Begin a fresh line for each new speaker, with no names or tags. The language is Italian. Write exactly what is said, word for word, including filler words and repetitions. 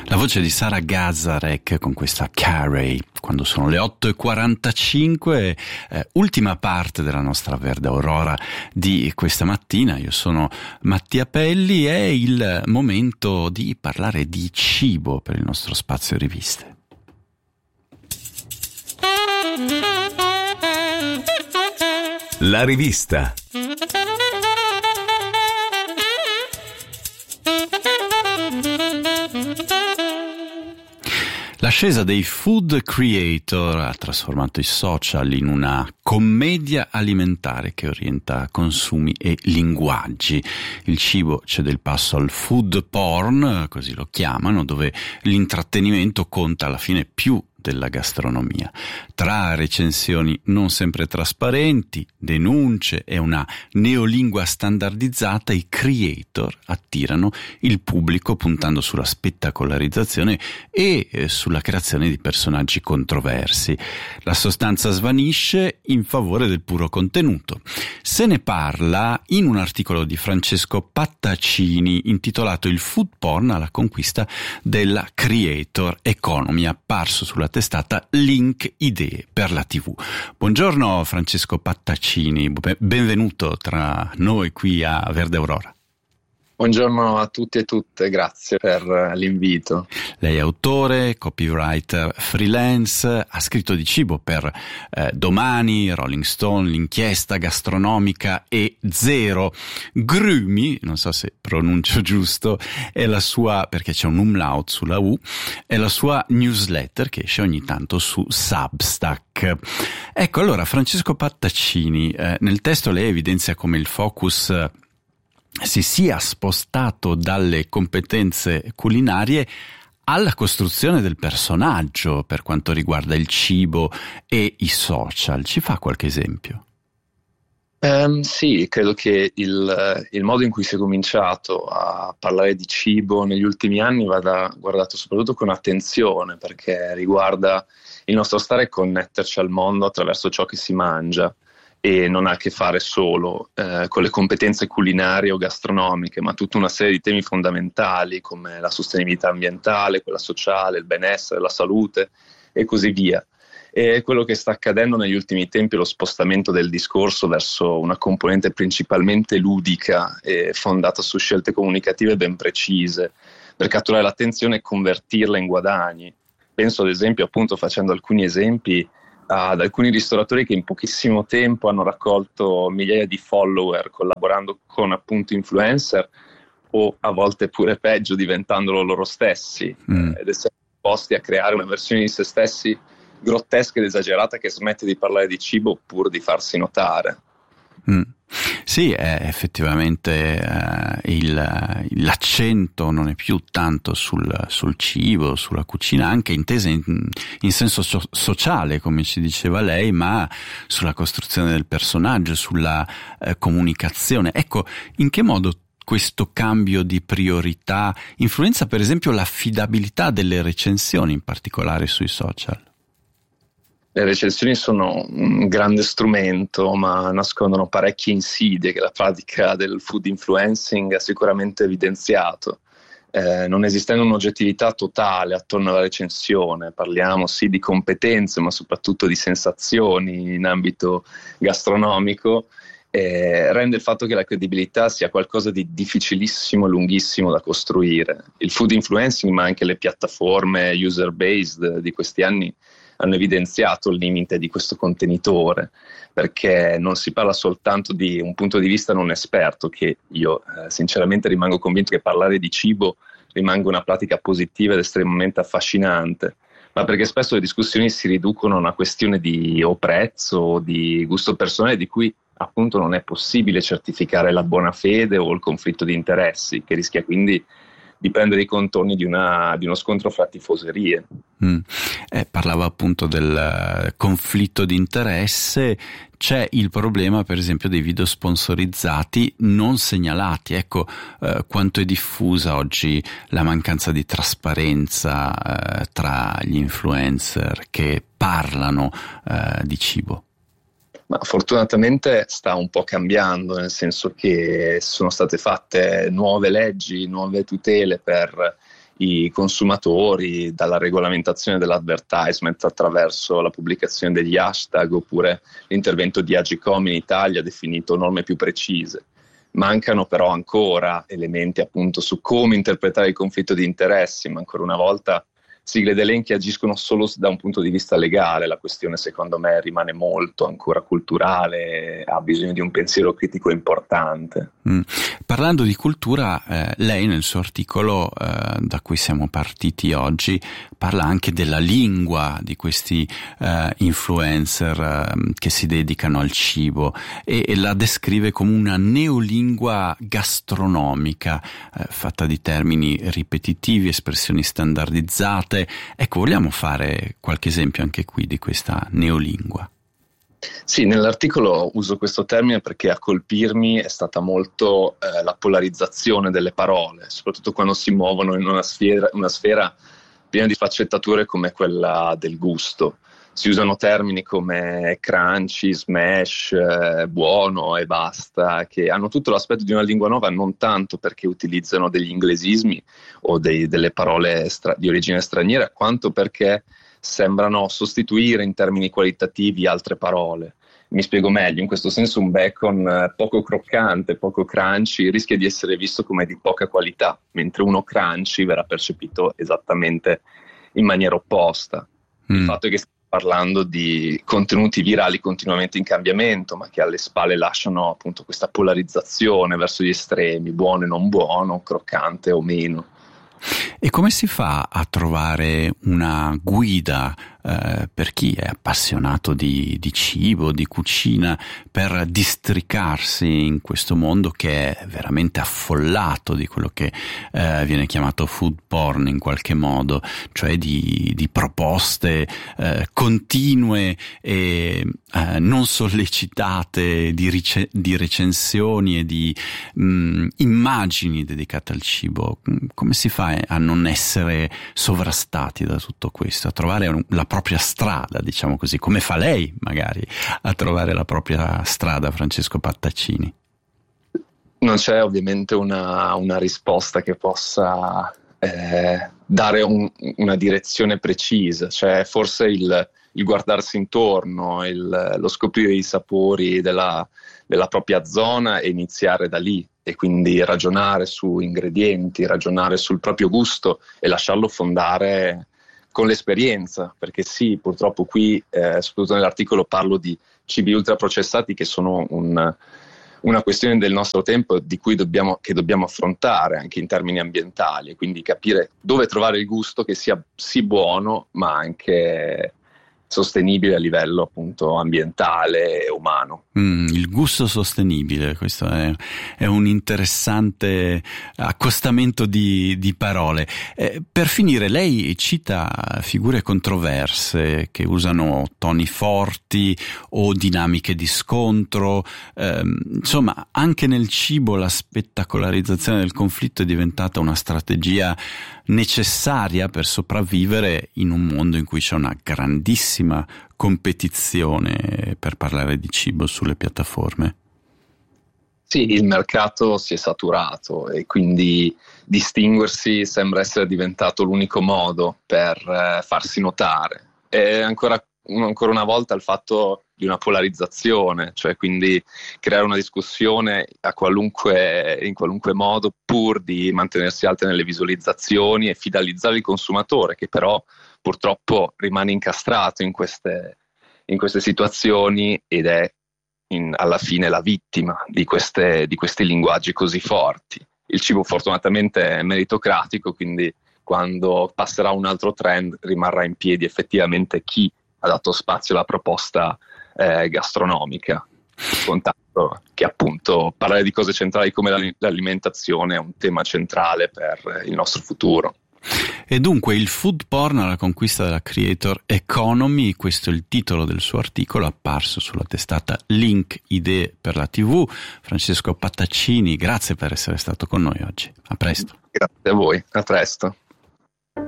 La voce di Sara Gazarek con questa Carey, quando sono le otto e quarantacinque, eh, ultima parte della nostra Verde Aurora di questa mattina. Io sono Mattia Pelli, è il momento di parlare di cibo per il nostro spazio riviste.
La rivista.
L'ascesa dei food creator ha trasformato i social in una commedia alimentare che orienta consumi e linguaggi. Il cibo cede il passo al food porn, così lo chiamano, dove l'intrattenimento conta alla fine più della gastronomia. Tra recensioni non sempre trasparenti, denunce e una neolingua standardizzata, i creator attirano il pubblico puntando sulla spettacolarizzazione e eh, sulla creazione di personaggi controversi. La sostanza svanisce in favore del puro contenuto. Se ne parla in un articolo di Francesco Pattacini intitolato "Il food porn alla conquista della creator economy", apparso sulla testata Link Idee per la tivù. Buongiorno Francesco Pattacini, benvenuto tra noi qui a Verde Aurora.
Buongiorno a tutti e tutte, grazie per l'invito.
Lei è autore, copywriter freelance, ha scritto di cibo per eh, Domani, Rolling Stone, L'Inchiesta Gastronomica e Zero. Grumi, non so se pronuncio giusto, è la sua, perché c'è un umlaut sulla U, è la sua newsletter che esce ogni tanto su Substack. Ecco, allora Francesco Pattacini, eh, nel testo lei evidenzia come il focus eh, si sia spostato dalle competenze culinarie alla costruzione del personaggio per quanto riguarda il cibo e i social. Ci fa qualche esempio?
Um, sì, credo che il, il modo in cui si è cominciato a parlare di cibo negli ultimi anni vada guardato soprattutto con attenzione, perché riguarda il nostro stare e connetterci al mondo attraverso ciò che si mangia. E non ha a che fare solo eh, con le competenze culinarie o gastronomiche, ma tutta una serie di temi fondamentali come la sostenibilità ambientale, quella sociale, il benessere, la salute e così via. E quello che sta accadendo negli ultimi tempi è lo spostamento del discorso verso una componente principalmente ludica e fondata su scelte comunicative ben precise, per catturare l'attenzione e convertirla in guadagni. Penso ad esempio, appunto facendo alcuni esempi, ad alcuni ristoratori che in pochissimo tempo hanno raccolto migliaia di follower collaborando con appunto influencer o a volte pure peggio diventandolo loro stessi mm. ed essere disposti a creare una versione di se stessi grottesca ed esagerata che smette di parlare di cibo pur di farsi notare.
Mm. Sì, è effettivamente eh, il, l'accento non è più tanto sul, sul cibo, sulla cucina, anche intesa in, in senso so- sociale, come ci diceva lei, ma sulla costruzione del personaggio, sulla eh, comunicazione. Ecco, in che modo questo cambio di priorità influenza per esempio l'affidabilità delle recensioni, in particolare sui social?
Le recensioni sono un grande strumento, ma nascondono parecchie insidie che la pratica del food influencing ha sicuramente evidenziato. Eh, non esistendo un'oggettività totale attorno alla recensione, parliamo sì di competenze, ma soprattutto di sensazioni in ambito gastronomico, eh, rende il fatto che la credibilità sia qualcosa di difficilissimo e lunghissimo da costruire. Il food influencing, ma anche le piattaforme user-based di questi anni, hanno evidenziato il limite di questo contenitore, perché non si parla soltanto di un punto di vista non esperto, che io eh, sinceramente rimango convinto che parlare di cibo rimanga una pratica positiva ed estremamente affascinante, ma perché spesso le discussioni si riducono a una questione di o prezzo o di gusto personale, di cui appunto non è possibile certificare la buona fede o il conflitto di interessi, che rischia quindi di prendere i contorni di, una, di uno scontro fra tifoserie.
Mm. Eh, parlava appunto del conflitto di interesse. C'è il problema per esempio dei video sponsorizzati non segnalati. Ecco eh, quanto è diffusa oggi la mancanza di trasparenza eh, tra gli influencer che parlano eh, di cibo.
Ma fortunatamente sta un po' cambiando, nel senso che sono state fatte nuove leggi, nuove tutele per i consumatori, dalla regolamentazione dell'advertisement attraverso la pubblicazione degli hashtag oppure l'intervento di Agcom in Italia ha definito norme più precise. Mancano però ancora elementi appunto su come interpretare il conflitto di interessi, ma ancora una volta sigle ed elenchi agiscono solo da un punto di vista legale. La questione secondo me rimane molto ancora culturale, ha bisogno di un pensiero critico importante.
Mm. Parlando di cultura, eh, lei nel suo articolo eh, da cui siamo partiti oggi parla anche della lingua di questi eh, influencer eh, che si dedicano al cibo e, e la descrive come una neolingua gastronomica eh, fatta di termini ripetitivi, espressioni standardizzate. Ecco, vogliamo fare qualche esempio anche qui di questa neolingua?
Sì, nell'articolo uso questo termine perché a colpirmi è stata molto eh, la polarizzazione delle parole, soprattutto quando si muovono in una sfera, una sfera piena di sfaccettature come quella del gusto. Si usano termini come crunchy, smash, eh, buono e basta, che hanno tutto l'aspetto di una lingua nuova, non tanto perché utilizzano degli inglesismi o dei, delle parole stra- di origine straniera, quanto perché sembrano sostituire in termini qualitativi altre parole. Mi spiego meglio: in questo senso un bacon poco croccante, poco crunchy rischia di essere visto come di poca qualità, mentre uno crunchy verrà percepito esattamente in maniera opposta. Mm. Il fatto è che stiamo parlando di contenuti virali continuamente in cambiamento, ma che alle spalle lasciano appunto questa polarizzazione verso gli estremi, buono e non buono, croccante o meno.
E come si fa a trovare una guida eh, per chi è appassionato di, di cibo, di cucina, per districarsi in questo mondo che è veramente affollato di quello che eh, viene chiamato food porn in qualche modo, cioè di, di proposte eh, continue e eh, non sollecitate di, rice- di recensioni e di mh, immagini dedicate al cibo? Come si fa a non essere sovrastati da tutto questo, a trovare un, la propria strada, diciamo così, come fa lei magari a trovare la propria strada, Francesco Pattaccini?
Non c'è ovviamente una, una risposta che possa eh, dare un, una direzione precisa, cioè forse il, il guardarsi intorno, il, lo scoprire i sapori della, della propria zona e iniziare da lì, e quindi ragionare su ingredienti, ragionare sul proprio gusto e lasciarlo fondare con l'esperienza, perché sì, purtroppo qui, eh, soprattutto nell'articolo, parlo di cibi ultraprocessati che sono un, una questione del nostro tempo di cui dobbiamo, che dobbiamo affrontare anche in termini ambientali, e quindi capire dove trovare il gusto che sia sì buono ma anche sostenibile a livello appunto ambientale e umano.
Mm, il gusto sostenibile, questo è, è un interessante accostamento di, di parole. Eh, per finire, lei cita figure controverse che usano toni forti o dinamiche di scontro, eh, insomma anche nel cibo la spettacolarizzazione del conflitto è diventata una strategia necessaria per sopravvivere in un mondo in cui c'è una grandissima competizione per parlare di cibo sulle piattaforme.
Sì, il mercato si è saturato e quindi distinguersi sembra essere diventato l'unico modo per eh, farsi notare. E ancora, ancora una volta il fatto di una polarizzazione, cioè quindi creare una discussione a qualunque, in qualunque modo pur di mantenersi alte nelle visualizzazioni e fidelizzare il consumatore, che però purtroppo rimane incastrato in queste, in queste situazioni ed è in, alla fine la vittima di, queste, di questi linguaggi così forti. Il cibo fortunatamente è meritocratico, quindi quando passerà un altro trend rimarrà in piedi effettivamente chi ha dato spazio alla proposta eh, gastronomica, contato che appunto parlare di cose centrali come l'alimentazione è un tema centrale per il nostro futuro.
E dunque il food porn alla conquista della creator economy, questo è il titolo del suo articolo apparso sulla testata Link Idee per la tivù. Francesco Pattaccini, grazie per essere stato con noi oggi. A presto.
Grazie a voi, a presto.